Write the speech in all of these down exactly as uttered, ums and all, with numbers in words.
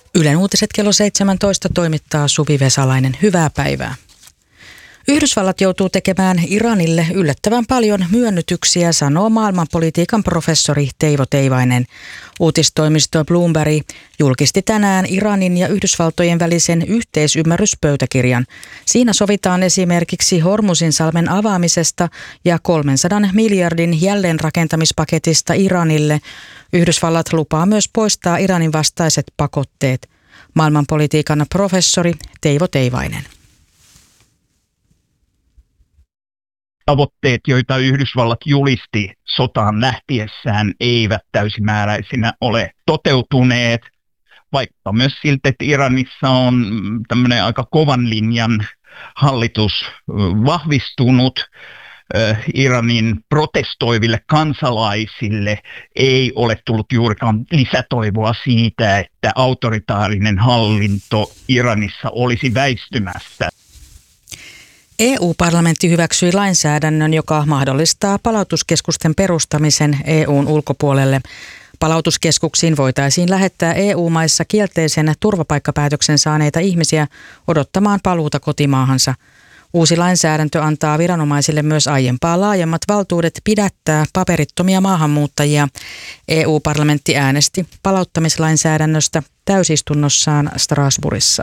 Ylen uutiset kello seitsemäntoista toimittaa Suvi Vesalainen. Hyvää päivää. Yhdysvallat joutuu tekemään Iranille yllättävän paljon myönnytyksiä, sanoo maailmanpolitiikan professori Teivo Teivainen. Uutistoimisto Bloomberg julkisti tänään Iranin ja Yhdysvaltojen välisen yhteisymmärryspöytäkirjan. Siinä sovitaan esimerkiksi Hormuzinsalmen avaamisesta ja kolmensadan miljardin jälleenrakentamispaketista Iranille. Yhdysvallat lupaa myös poistaa Iranin vastaiset pakotteet. Maailmanpolitiikan professori Teivo Teivainen. Tavoitteet, joita Yhdysvallat julisti sotaan lähtiessään, eivät täysimääräisinä ole toteutuneet, vaikka myös siltä, että Iranissa on tämmöinen aika kovan linjan hallitus vahvistunut. Iranin protestoiville kansalaisille ei ole tullut juurikaan lisätoivoa siitä, että autoritaarinen hallinto Iranissa olisi väistymässä. E U-parlamentti hyväksyi lainsäädännön, joka mahdollistaa palautuskeskusten perustamisen E U:n ulkopuolelle. Palautuskeskuksiin voitaisiin lähettää E U-maissa kielteisen turvapaikkapäätöksen saaneita ihmisiä odottamaan paluuta kotimaahansa. Uusi lainsäädäntö antaa viranomaisille myös aiempaa laajemmat valtuudet pidättää paperittomia maahanmuuttajia. E U-parlamentti äänesti palauttamislainsäädännöstä täysistunnossaan Strasbourgissa.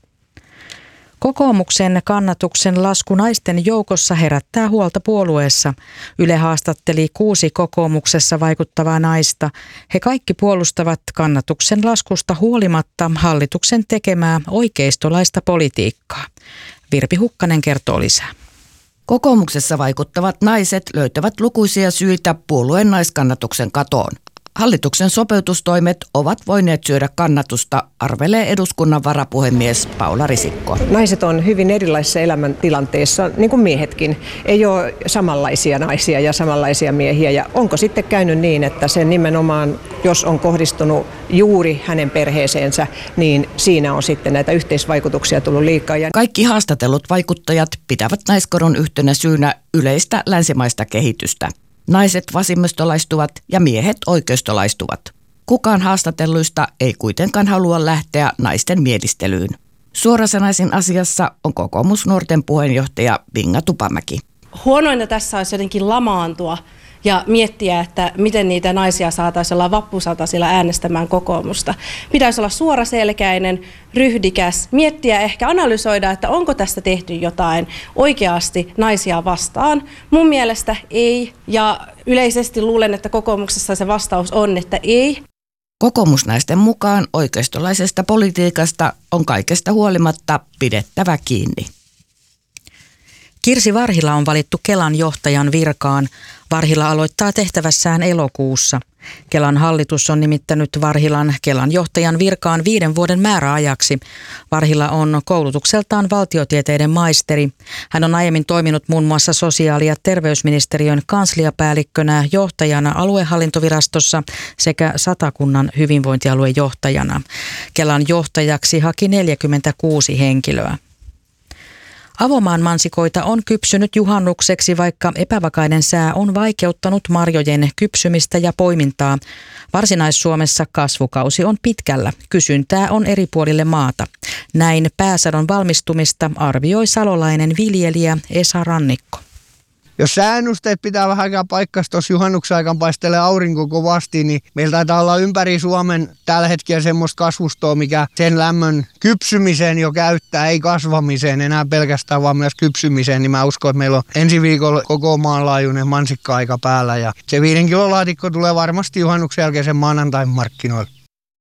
Kokoomuksen kannatuksen lasku naisten joukossa herättää huolta puolueessa. Yle haastatteli kuusi kokoomuksessa vaikuttavaa naista. He kaikki puolustavat kannatuksen laskusta huolimatta hallituksen tekemää oikeistolaista politiikkaa. Virpi Hukkanen kertoo lisää. Kokoomuksessa vaikuttavat naiset löytävät lukuisia syitä puolueen naiskannatuksen katoon. Hallituksen sopeutustoimet ovat voineet syödä kannatusta, arvelee eduskunnan varapuhemies Paula Risikko. Naiset on hyvin erilaisissa elämäntilanteissa, niin kuin miehetkin. Ei ole samanlaisia naisia ja samanlaisia miehiä. Ja onko sitten käynyt niin, että sen nimenomaan, jos on kohdistunut juuri hänen perheeseensä, niin siinä on sitten näitä yhteisvaikutuksia tullut liikaa. Kaikki haastatellut vaikuttajat pitävät naiskodon yhtenä syynä yleistä länsimaista kehitystä. Naiset vasemmistolaistuvat ja miehet oikeistolaistuvat. Kukaan haastatelluista ei kuitenkaan halua lähteä naisten mielistelyyn. Suorasanaisin asiassa on kokoomusnuorten puheenjohtaja Binga Tupamäki. Huonointa tässä olisi jotenkin lamaantua ja miettiä, että miten niitä naisia saataisiin olla vappusatasilla äänestämään kokoomusta. Pitäisi olla suoraselkäinen, ryhdikäs, miettiä, ehkä analysoida, että onko tästä tehty jotain oikeasti naisia vastaan. Mun mielestä ei, ja yleisesti luulen, että kokoomuksessa se vastaus on, että ei. Kokoomusnaisten mukaan oikeistolaisesta politiikasta on kaikesta huolimatta pidettävä kiinni. Kirsi Varhila on valittu Kelan johtajan virkaan. Varhila aloittaa tehtävässään elokuussa. Kelan hallitus on nimittänyt Varhilan Kelan johtajan virkaan viiden vuoden määräajaksi. Varhila on koulutukseltaan valtiotieteiden maisteri. Hän on aiemmin toiminut muun muassa sosiaali- ja terveysministeriön kansliapäällikkönä, johtajana aluehallintovirastossa sekä Satakunnan hyvinvointialueen johtajana. Kelan johtajaksi haki neljäkymmentäkuusi henkilöä. Avomaan mansikoita on kypsynyt juhannukseksi, vaikka epävakainen sää on vaikeuttanut marjojen kypsymistä ja poimintaa. Varsinais-Suomessa kasvukausi on pitkällä. Kysyntää on eri puolille maata. Näin pääsadon valmistumista arvioi salolainen viljelijä Esa Rannikko. Jos sääennusteet pitää vähän aikaa paikkansa, tuossa juhannuksen aikaan paistelee aurinko kovasti, niin meillä taitaa olla ympäri Suomen tällä hetkellä semmoista kasvustoa, mikä sen lämmön kypsymiseen jo käyttää, ei kasvamiseen enää pelkästään, vaan myös kypsymiseen. Niin mä uskon, että meillä on ensi viikolla koko maanlaajuinen mansikka-aika päällä ja se viiden kilon laatikko tulee varmasti juhannuksen jälkeisen maanantain markkinoille.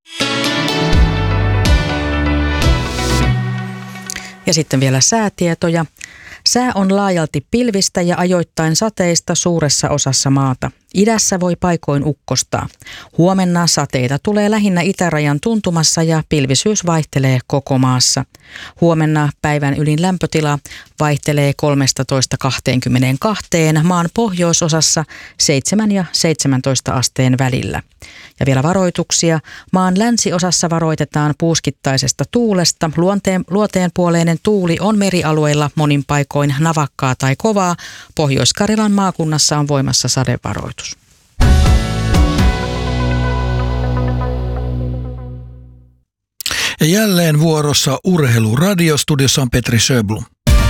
Ja sitten vielä säätietoja. Sää on laajalti pilvistä ja ajoittain sateista suuressa osassa maata. Idässä voi paikoin ukkostaa. Huomenna sateita tulee lähinnä itärajan tuntumassa ja pilvisyys vaihtelee koko maassa. Huomenna päivän ylin lämpötila vaihtelee kolmetoista kaksikymmentäkaksi maan pohjoisosassa seitsemän ja seitsemäntoista asteen välillä. Ja vielä varoituksia. Maan länsiosassa varoitetaan puuskittaisesta tuulesta. Luonteen, luoteenpuoleinen tuuli on merialueilla monin paikoin navakkaa tai kovaa. Pohjois-Karjalan maakunnassa on voimassa sadevaroitus. jälleen vuorossa Urheiluradio. Studiossa on Petri Sjöblom.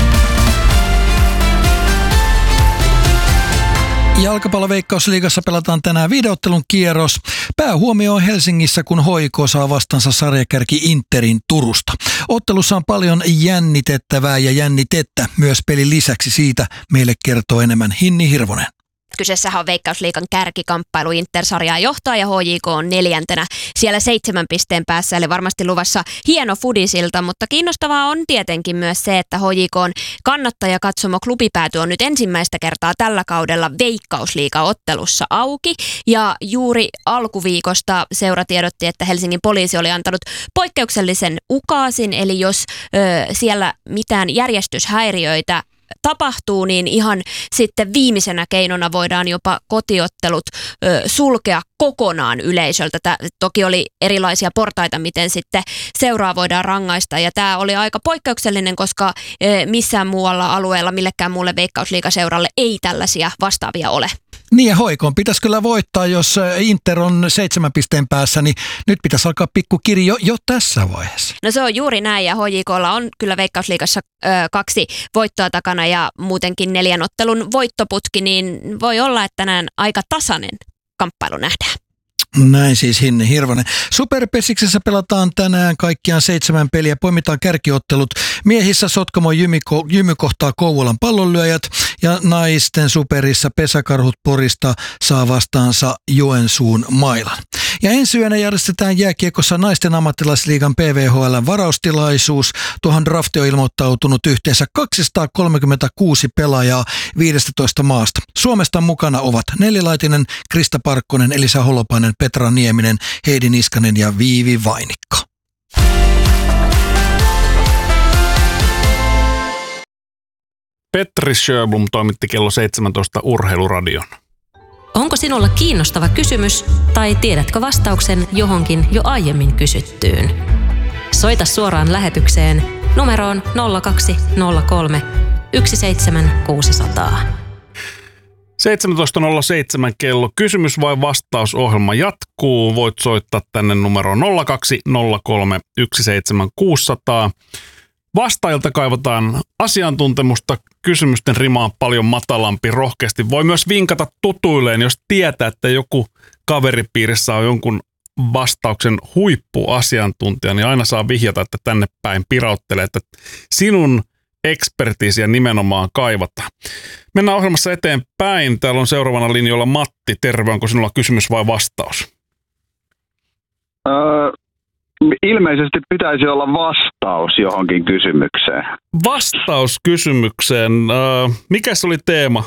Jalkapallon Veikkausliigassa pelataan tänään viideottelun kierros. Päähuomio on Helsingissä, kun H I K saa vastansa sarjakärki Interin Turusta. Ottelussa on paljon jännitettävää ja jännitettä. Myös pelin lisäksi siitä meille kertoo enemmän Hinni Hirvonen. Kyseessähän on Veikkausliigan kärkikamppailu. Inter-sarjaa johtaa ja H J K on neljäntenä siellä seitsemän pisteen päässä, eli varmasti luvassa hieno fudisilta, mutta kiinnostavaa on tietenkin myös se, että H J K:n kannattajakatsomo klubipääty on nyt ensimmäistä kertaa tällä kaudella Veikkausliiga-ottelussa auki, ja juuri alkuviikosta seura tiedotti, että Helsingin poliisi oli antanut poikkeuksellisen ukaasin, eli jos ö, siellä mitään järjestyshäiriöitä tapahtuu, niin ihan sitten viimeisenä keinona voidaan jopa kotiottelut ö, sulkea kokonaan yleisöltä. Tää, toki oli erilaisia portaita, miten sitten seuraa voidaan rangaista, ja tämä oli aika poikkeuksellinen, koska ö, missään muualla alueella millekään muulle Veikkausliigaseuralle ei tällaisia vastaavia ole. Niin, ja H I K:n pitäisi kyllä voittaa, jos Inter on seitsemän pisteen päässä, niin nyt pitäisi alkaa pikkukiri jo, jo tässä vaiheessa. No se on juuri näin, ja H J K:lla on kyllä Veikkausliigassa ö, kaksi voittoa takana ja muutenkin neljän ottelun voittoputki, niin voi olla, että tänään aika tasainen kamppailu nähdään. Näin siis Hinni Hirvonen. Superpesiksessä pelataan tänään kaikkiaan seitsemän peliä. Poimitaan kärkiottelut. Miehissä Sotkamo Jymy, Jymy kohtaa Kouvolan pallonlyöjät ja naisten superissa Pesäkarhut Porista saa vastaansa Joensuun Mailan. Ja ensi yönä järjestetään jääkiekossa naisten ammattilaisliigan P V H L:n varaustilaisuus. Tuohon drafti on ilmoittautunut yhteensä kaksisataakolmekymmentäkuusi pelaajaa viidestätoista maasta. Suomesta mukana ovat Nelli Laitinen, Krista Parkkonen, Elisa Holopainen, Petra Nieminen, Heidi Niskanen ja Viivi Vainikka. Petri Sjöblom toimitti kello seitsemäntoista Urheiluradion. Onko sinulla kiinnostava kysymys tai tiedätkö vastauksen johonkin jo aiemmin kysyttyyn? Soita suoraan lähetykseen numeroon nolla kaksi nolla kolme yksi seitsemän kuusi nolla nolla. seitsemäntoista nolla seitsemän kello. Kysymys vai vastausohjelma jatkuu. Voit soittaa tänne numeroon nolla kaksi nolla kolme yksi seitsemän kuusi nolla nolla. Vastaajilta kaivataan asiantuntemusta. Kysymysten rima on paljon matalampi. Rohkeasti voi myös vinkata tutuilleen, jos tietää, että joku kaveripiirissä on jonkun vastauksen huippuasiantuntija, niin aina saa vihjata, että tänne päin pirauttelee, että sinun ekspertiisiä nimenomaan kaivataan. Mennään ohjelmassa eteenpäin. Täällä on seuraavana linjoilla Matti. Terve, onko sinulla kysymys vai vastaus? Öö, ilmeisesti pitäisi olla vastaus johonkin kysymykseen. Vastaus kysymykseen. Öö, mikä se oli teema?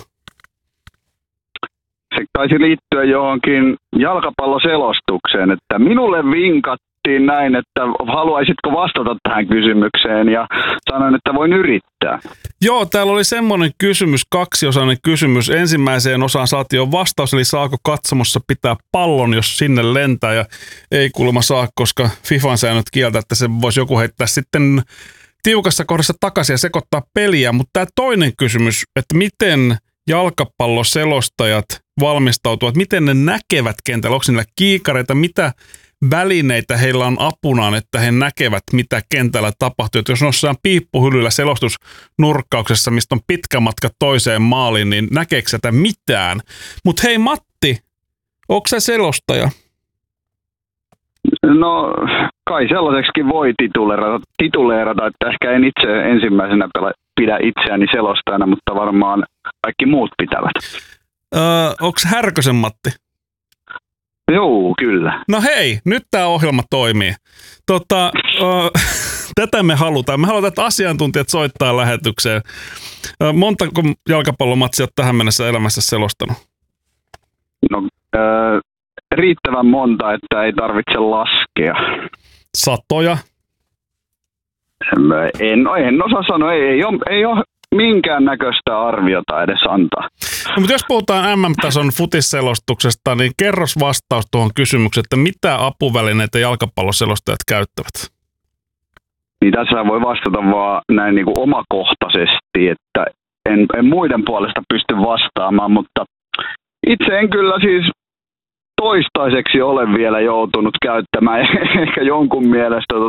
Se taisi liittyä johonkin jalkapalloselostukseen, että minulle vinkattiin näin, että haluaisitko vastata tähän kysymykseen, ja sanoin, että voin yrittää. Joo, täällä oli semmoinen kysymys, kaksiosainen kysymys. Ensimmäiseen osaan saatiin jo vastaus, eli saako katsomossa pitää pallon, jos sinne lentää, ja ei kuulemma saa, koska FIFAn säännöt kieltä, että se voisi joku heittää sitten tiukassa kohdassa takaisin ja sekoittaa peliä. Mutta tämä toinen kysymys, että miten jalkapalloselostajat valmistautuvat, miten ne näkevät kentällä, onko niillä kiikareita, mitä välineitä heillä on apunaan, että he näkevät, mitä kentällä tapahtuu. Että jos on jossain piippuhyllyllä selostusnurkkauksessa, mistä on pitkä matka toiseen maaliin, niin näkeekö sitä mitään? Mutta hei Matti, onko sä selostaja? No kai sellaiseksikin voi tituleerata, tituleerata, että ehkä en itse ensimmäisenä pidä itseäni selostajana, mutta varmaan kaikki muut pitävät. Öö, onko Härkösen Matti? Joo, kyllä. No hei, nyt tämä ohjelma toimii. Tota, öö, tätä me halutaan. Me halutaan, että asiantuntijat soittaa lähetykseen. Öö, montako jalkapallomatsia olet tähän mennessä elämässä selostanut? No öö, riittävän monta, että ei tarvitse laskea. Satoja? En, en osaa sanoa, ei, ei, ole, ei ole minkään näköistä arviota edes antaa. No, mutta jos puhutaan M M-tason futisselostuksesta, niin kerros vastaus tuohon kysymykseen, että mitä apuvälineitä jalkapalloselostajat käyttävät? Niin tässä voi vastata vaan näin niin kuin omakohtaisesti, että en, en muiden puolesta pysty vastaamaan, mutta itse en kyllä siis toistaiseksi ole vielä joutunut käyttämään ehkä jonkun mielestä tota,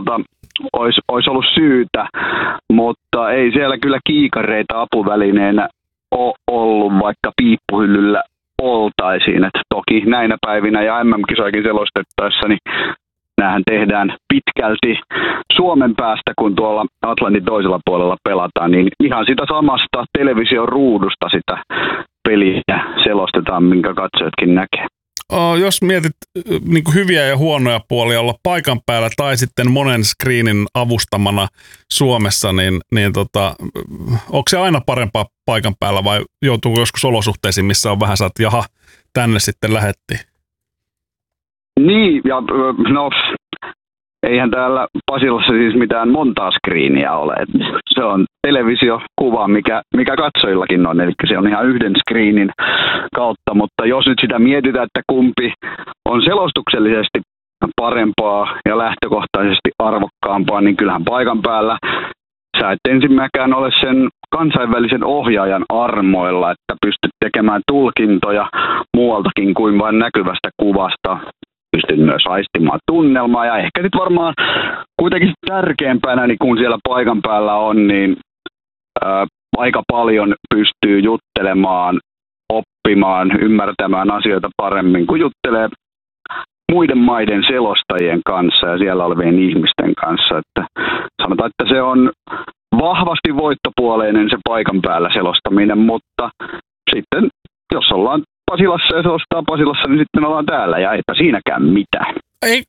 olisi, olisi ollut syytä, mutta ei siellä kyllä kiikareita apuvälineenä ole ollut, vaikka piippuhyllyllä oltaisiin. Et toki näinä päivinä ja M M-kisoikin selostettaessa, niin näähän tehdään pitkälti Suomen päästä, kun tuolla Atlantin toisella puolella pelataan, niin ihan sitä samasta television ruudusta sitä peliä selostetaan, minkä katsojatkin näkee. Jos mietit niin kuin hyviä ja huonoja puolia olla paikan päällä tai sitten monen screenin avustamana Suomessa, niin, niin tota, onko se aina parempaa paikan päällä vai joutuuko joskus olosuhteisiin, missä on vähän saat, jaha, tänne sitten lähettiin? Niin, ja no, eihän täällä Pasilassa siis mitään montaa screeniä ole. Et se on televisiokuva, mikä, mikä katsojillakin on, eli se on ihan yhden screenin kautta, mutta jos nyt sitä mietitään, että kumpi on selostuksellisesti parempaa ja lähtökohtaisesti arvokkaampaa, niin kyllähän paikan päällä sä et ensimmäkään ole sen kansainvälisen ohjaajan armoilla, että pystyt tekemään tulkintoja muualtakin kuin vain näkyvästä kuvasta. Pystyt myös aistimaan tunnelmaa ja ehkä sitten varmaan kuitenkin tärkeämpänä, niin kun siellä paikan päällä on, niin ää, aika paljon pystyy juttelemaan, oppimaan, ymmärtämään asioita paremmin, kun juttelee muiden maiden selostajien kanssa ja siellä olevien ihmisten kanssa. Että sanotaan, että se on vahvasti voittopuoleinen se paikan päällä selostaminen, mutta sitten jos ollaan Pasilassa ja selostaa Pasilassa, niin sitten ollaan täällä ja eipä siinäkään mitään. Ei,